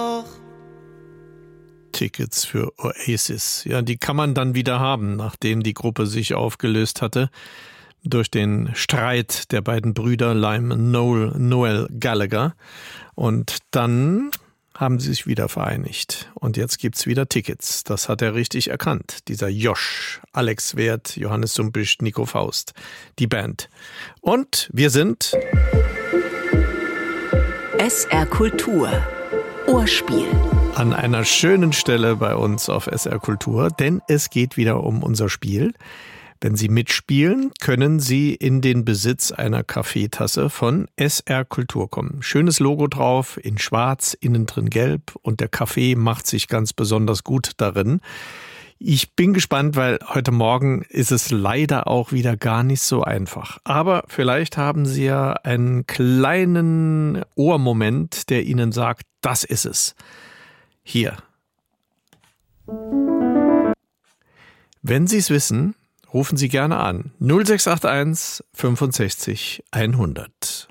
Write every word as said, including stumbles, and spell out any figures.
Tickets für Oasis. Ja, die kann man dann wieder haben, nachdem die Gruppe sich aufgelöst hatte. Durch den Streit der beiden Brüder Liam und Noel, Noel Gallagher. Und dann haben sie sich wieder vereinigt. Und jetzt gibt's wieder Tickets. Das hat er richtig erkannt. Dieser Josh, Alex Wert, Johannes Sumpisch, Nico Faust. Die Band. Und wir sind S R Kultur. Ohrspiel. An einer schönen Stelle bei uns auf S R Kultur, denn es geht wieder um unser Spiel. Wenn Sie mitspielen, können Sie in den Besitz einer Kaffeetasse von S R Kultur kommen. Schönes Logo drauf, in schwarz, innen drin gelb und der Kaffee macht sich ganz besonders gut darin. Ich bin gespannt, weil heute Morgen ist es leider auch wieder gar nicht so einfach. Aber vielleicht haben Sie ja einen kleinen Ohrmoment, der Ihnen sagt, das ist es. Hier. Wenn Sie es wissen, rufen Sie gerne an. null sechs acht eins fünfundsechzig hundert.